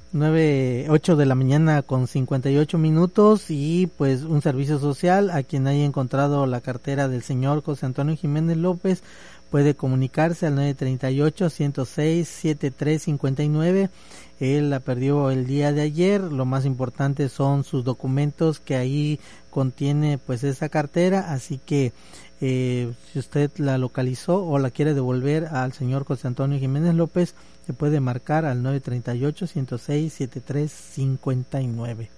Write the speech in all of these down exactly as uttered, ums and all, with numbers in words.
nueve, ocho de la mañana con cincuenta y ocho minutos, y pues un servicio social a quien haya encontrado la cartera del señor José Antonio Jiménez López puede comunicarse al nueve treinta y ocho, ciento seis, setenta y tres cincuenta y nueve. Él la perdió el día de ayer. Lo más importante son sus documentos que ahí contiene pues esa cartera, así que eh, si usted la localizó o la quiere devolver al señor José Antonio Jiménez López, se puede marcar al nueve treinta y ocho, ciento seis, setenta y tres cincuenta y nueve.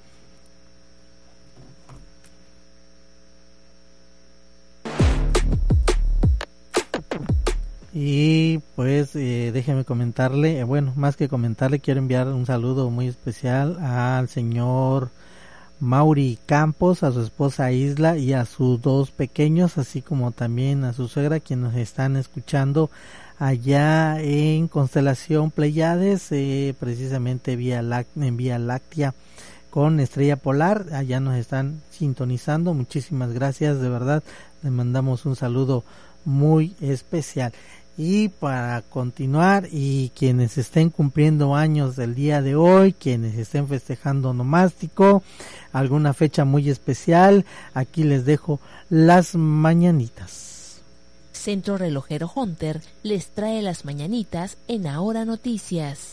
Y pues eh, déjeme comentarle, eh, bueno, más que comentarle, quiero enviar un saludo muy especial al señor Mauri Campos, a su esposa Isla y a sus dos pequeños, así como también a su suegra, quienes nos están escuchando allá en Constelación Pleiades, eh, precisamente vía Láct- en Vía Láctea con Estrella Polar. Allá nos están sintonizando. Muchísimas gracias, de verdad, les mandamos un saludo muy especial. Y para continuar, y quienes estén cumpliendo años del día de hoy, quienes estén festejando nomástico, alguna fecha muy especial, aquí les dejo las mañanitas. Centro Relojero Hunter les trae las mañanitas en Ahora Noticias.